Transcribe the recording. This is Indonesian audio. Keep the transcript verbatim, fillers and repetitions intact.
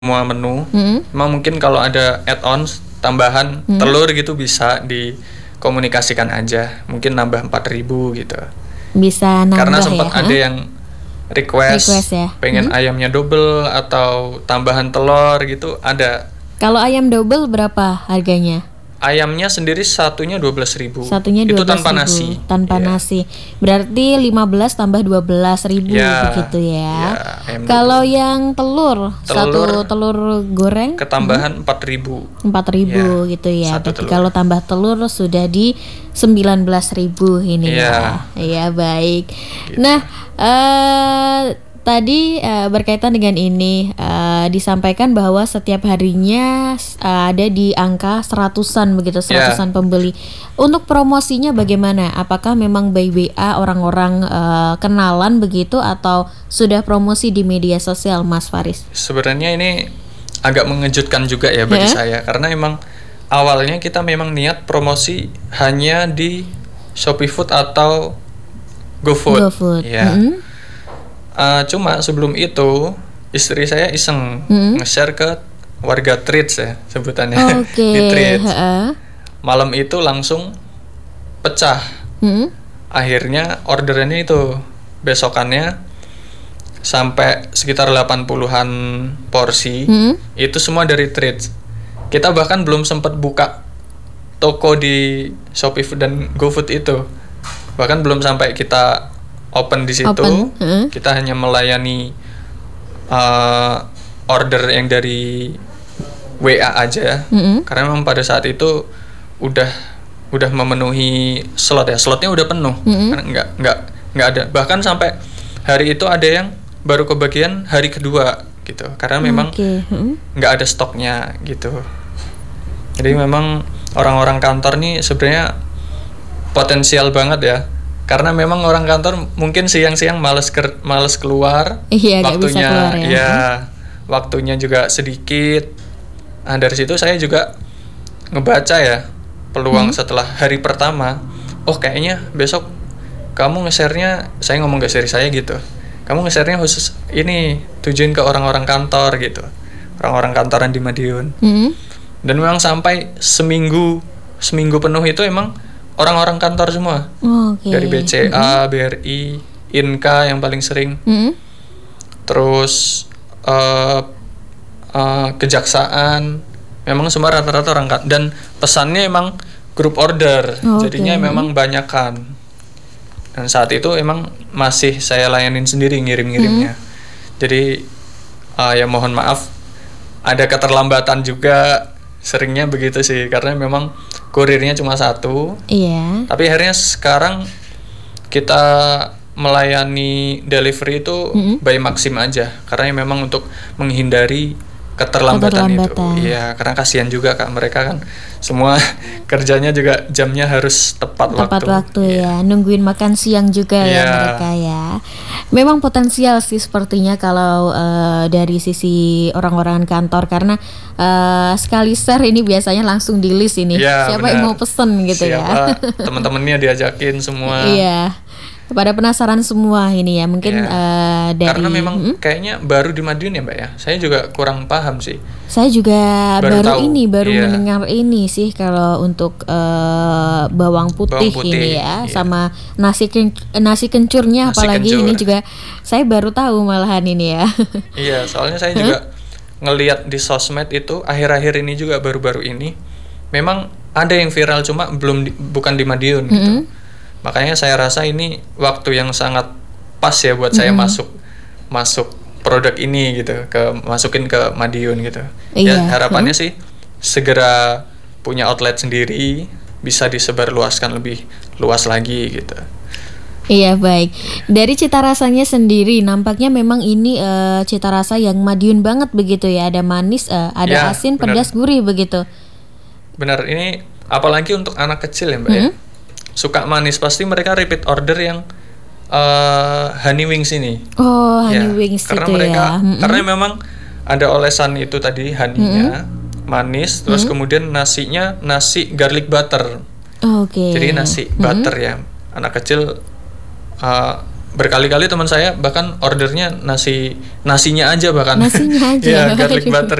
semua menu. Mm-hmm. Memang mungkin kalau ada add-ons tambahan Mm-hmm. telur gitu bisa dikomunikasikan aja. Mungkin nambah empat ribu gitu. Bisa nambah. Karena sempat ya? ada Hah? yang request, Request ya? pengen Hmm? ayamnya double atau tambahan telur gitu ada. Kalau ayam double berapa harganya? Ayamnya sendiri satunya dua belas ribu. Satunya Itu dua belas tanpa ribu. nasi. Tanpa Iya. nasi. Berarti lima belas tambah dua belas ribu Ya, begitu ya. ya, ayam Kalau double. yang telur, Telur, satu telur goreng Ketambahan empat ribu. empat ribu Ya, gitu ya. satu Berarti telur. kalau tambah telur sudah di sembilan belas ribu ini Iya. ya. Iya, baik. Gitu. Nah, eh tadi eh, berkaitan dengan ini eh, disampaikan bahwa setiap harinya eh, ada di angka seratusan begitu, seratusan pembeli. Untuk promosinya bagaimana? Apakah memang by W A orang-orang eh, kenalan begitu atau sudah promosi di media sosial, Mas Faris? Sebenarnya ini agak mengejutkan juga ya bagi Heh? saya karena emang awalnya kita memang niat promosi hanya di Shopee Food atau GoFood. GoFood. Ya. Mm-mm. Uh, cuma sebelum itu istri saya iseng Mm-mm. nge-share ke warga Treats ya sebutannya Oke. di Treats. heeh. Malam itu langsung pecah. Mm-mm. Akhirnya orderannya itu besokannya sampai sekitar delapan puluhan porsi. Mm-mm. Itu semua dari Treats. Kita bahkan belum sempat buka toko di Shopee Food dan GoFood itu. Bahkan belum sampai kita open di situ. Open, heeh. Kita hanya melayani uh, order yang dari W A aja. Mm-mm. Karena memang pada saat itu udah udah memenuhi slot ya. Slotnya udah penuh. Mm-mm. Karena nggak nggak nggak ada. Bahkan sampai hari itu ada yang baru kebagian hari kedua gitu. Karena memang Oke. heeh. nggak ada stoknya gitu. Jadi memang orang-orang kantor nih sebenarnya potensial banget ya. Karena memang orang kantor mungkin siang-siang males ker- males keluar, Iya, nggak bisa waktunya keluar ya. ya, waktunya juga sedikit. Nah dari situ saya juga ngebaca ya peluang Hmm. setelah hari pertama. Oh kayaknya besok kamu nge-share-nya, saya ngomong ke istri saya gitu. Kamu nge-share-nya khusus ini tujuin ke orang-orang kantor gitu, orang-orang kantoran di Madiun. Mm-mm. Dan memang sampai seminggu seminggu penuh itu emang orang-orang kantor semua. Oke. Dari B C A, B R I, Inka yang paling sering. Mm-mm. Terus eh eh, kejaksaan. Memang semua rata-rata orang kantor. Dan pesannya emang grup order. Oke. Jadinya memang banyakan. Dan saat itu emang masih saya layanin sendiri ngirim-ngirimnya. Jadi eh, ya mohon maaf ada keterlambatan juga. Seringnya begitu sih karena memang kurirnya cuma satu. Iya. Tapi akhirnya sekarang kita melayani delivery itu Mm-mm. by Maxim aja karena memang untuk menghindari keterlambatan, Keterlambatan. itu. Iya, karena kasihan juga Kak mereka kan semua kerjanya juga jamnya harus tepat, Tepat waktu. waktu Iya. ya, nungguin makan siang juga ya Iya. mereka ya. Memang potensial sih sepertinya kalau eh, dari sisi orang-orang kantor karena eh, sekali share ini biasanya langsung di list ini. Iya, Siapa yang benar. mau pesen gitu ya. Siapa teman-temannya diajakin semua. Iya. Pada penasaran semua ini ya, mungkin Iya. eh, dari Karena memang Mm-mm. kayaknya baru di Madiun ya Mbak ya. Saya juga kurang paham sih. Saya juga Baru baru, tahu, ini baru iya. mendengar ini sih kalau untuk eh, bawang putih, Bawang putih, ini ya, iya. sama nasi ken- nasi kencurnya, Nasi apalagi kencur. ini juga saya baru tahu malahan ini ya. Iya, soalnya saya juga ngelihat di sosmed itu akhir-akhir ini juga baru-baru ini memang ada yang viral cuma belum di- bukan di Madiun gitu. Mm-mm. Makanya saya rasa ini waktu yang sangat pas ya buat saya Mm-mm. masuk masuk produk ini gitu, ke masukin ke Madiun gitu. Iya, Ya harapannya sih segera punya outlet sendiri, bisa disebarluaskan lebih luas lagi gitu. Iya, baik. Dari cita rasanya sendiri nampaknya memang ini eh, cita rasa yang Madiun banget begitu ya. Ada manis, eh, ada Ya, asin, benar. pedas, gurih begitu. Benar, ini apalagi untuk anak kecil ya Mbak ya. Mm-mm. Suka manis pasti mereka repeat order yang eh, honey wings ini. Oh, honey Ya, wings karena itu mereka, ya. Mm-mm. Karena memang ada olesan itu tadi honey-nya, manis, terus kemudian nasinya nasi garlic butter. Oke. Jadi nasi Mm-mm. butter ya. Anak kecil uh, berkali-kali teman saya bahkan ordernya nasi nasinya aja bahkan Nasinya aja. ya garlic Waduh. butter